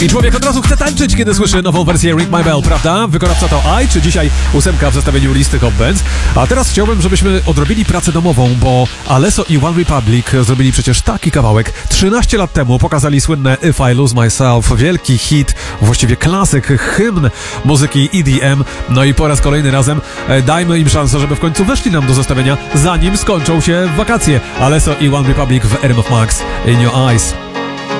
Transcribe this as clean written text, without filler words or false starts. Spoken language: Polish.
I człowiek od razu chce tańczyć, kiedy słyszy nową wersję Ring My Bell, prawda? Wykonawca to I, czy dzisiaj 8 w zestawieniu listy Hot Bands. A teraz chciałbym, żebyśmy odrobili pracę domową, bo Alesso i One Republic zrobili przecież taki kawałek. 13 lat temu pokazali słynne If I Lose Myself, wielki hit, właściwie klasyk, hymn muzyki EDM. No i po raz kolejny razem dajmy im szansę, żeby w końcu weszli nam do zestawienia, zanim skończą się wakacje. Alesso i One Republic w RM of Max In Your Eyes.